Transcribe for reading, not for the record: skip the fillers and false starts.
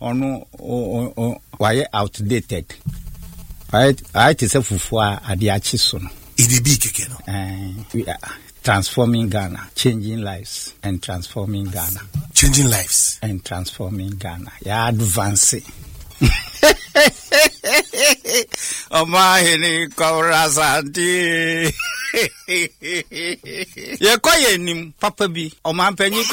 ono why outdated. I is a fufua adiachi so no. Idibi keke no. We are transforming Ghana, changing lives and transforming Ghana. Changing lives and transforming Ghana. Ya advancing. Omahini Kaurasanti. Ye kwa yenim papa bi. Omampenyi